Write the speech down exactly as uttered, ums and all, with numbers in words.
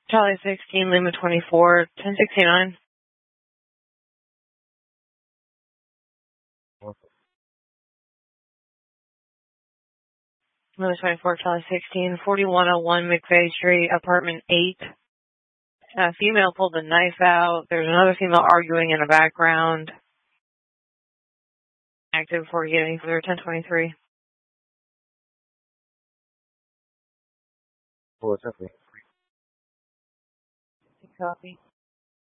Charlie sixteen, Lima twenty-four, ten sixty-nine. Lima twenty-four, Charlie sixteen, forty-one oh one McVeigh Street, apartment eight. A female pulled a knife out. There's another female arguing in the background. Active before we get any further, ten twenty-three. Oh, it's okay. Copy.